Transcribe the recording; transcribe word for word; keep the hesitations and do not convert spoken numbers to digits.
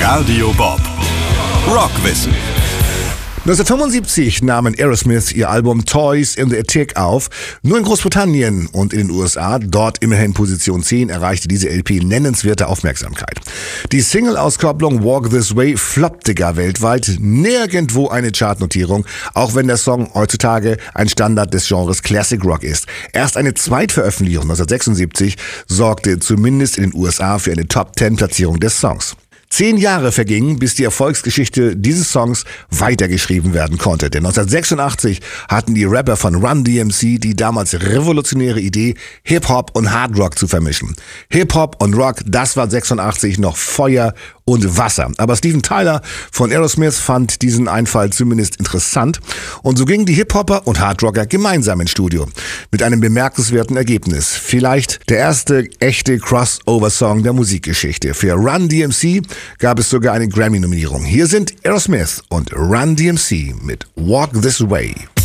Radio Bob. Rockwissen. neunzehnhundertfünfundsiebzig nahmen Aerosmith ihr Album Toys in the Attic auf. Nur in Großbritannien und in den U S A, dort immerhin Position zehn, erreichte diese L P nennenswerte Aufmerksamkeit. Die Single-Auskopplung Walk This Way floppte gar weltweit, nirgendwo eine Chartnotierung, auch wenn der Song heutzutage ein Standard des Genres Classic Rock ist. Erst eine Zweitveröffentlichung neunzehnhundertsechsundsiebzig sorgte zumindest in den U S A für eine Top-Zehn-Platzierung des Songs. Zehn Jahre vergingen, bis die Erfolgsgeschichte dieses Songs weitergeschrieben werden konnte. Denn neunzehnhundertsechsundachtzig hatten die Rapper von Run D M C die damals revolutionäre Idee, Hip-Hop und Hard Rock zu vermischen. Hip-Hop und Rock, das war sechsundachtzig noch Feuer und Wasser. Aber Steven Tyler von Aerosmith fand diesen Einfall zumindest interessant. Und so gingen die Hip-Hopper und Hard-Rocker gemeinsam ins Studio. Mit einem bemerkenswerten Ergebnis. Vielleicht der erste echte Crossover-Song der Musikgeschichte. Für Run D M C gab es sogar eine Grammy-Nominierung. Hier sind Aerosmith und Run D M C mit Walk This Way.